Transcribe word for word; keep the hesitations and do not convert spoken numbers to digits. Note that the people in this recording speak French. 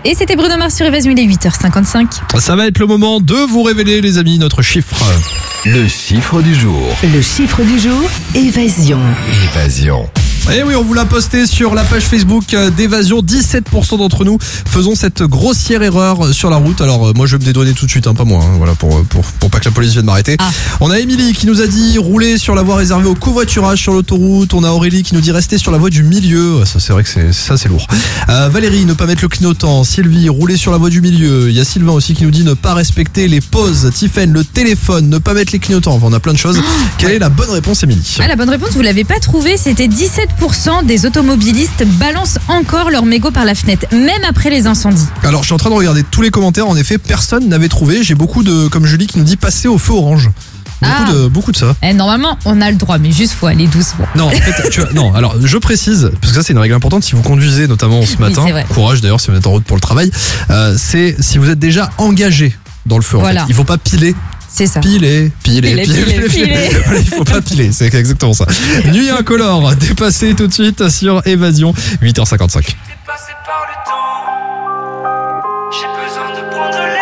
Et c'était Bruno Mars sur Évasion, il est huit heures cinquante-cinq. Ça va être le moment de vous révéler, les amis, notre chiffre. Le chiffre du jour. Le chiffre du jour, Évasion. Évasion. Et oui, on vous l'a posté sur la page Facebook d'Évasion. dix-sept pour cent d'entre nous faisons cette grossière erreur sur la route. Alors, euh, moi, je vais me dédouaner tout de suite, hein, pas moi, hein, voilà, pour, pour, pour pas que la police vienne m'arrêter. Ah. On a Émilie qui nous a dit rouler sur la voie réservée au covoiturage sur l'autoroute. On a Aurélie qui nous dit rester sur la voie du milieu. Ça, c'est vrai que c'est, ça, c'est lourd. Euh, Valérie, ne pas mettre le clignotant. Sylvie, rouler sur la voie du milieu. Il y a Sylvain aussi qui nous dit ne pas respecter les pauses. Tiffen, le téléphone, ne pas mettre les clignotants. Enfin, on a plein de choses. Oh, Quelle ouais. est la bonne réponse, Émilie? Ah, la bonne réponse, vous l'avez pas trouvée. C'était dix-sept pour cent des automobilistes balancent encore leur mégot par la fenêtre, même après les incendies. Alors, je suis en train de regarder tous les commentaires. En effet, personne n'avait trouvé. J'ai beaucoup de, comme Julie qui nous dit passer au feu orange. Beaucoup, ah. de, beaucoup de ça. Eh, normalement, on a le droit, mais juste faut aller doucement. Non, en fait, tu vois, non. Alors, je précise, parce que ça, c'est une règle importante. Si vous conduisez, notamment ce matin, oui, courage d'ailleurs, si vous êtes en route pour le travail, euh, c'est si vous êtes déjà engagé dans le feu. Voilà. En fait, il faut pas piler. C'est ça. Piler, piler, piler, piler. piler, piler. Voilà, il faut pas piler, c'est exactement ça. Nuit incolore, dépassé tout de suite sur Évasion, huit heures cinquante-cinq.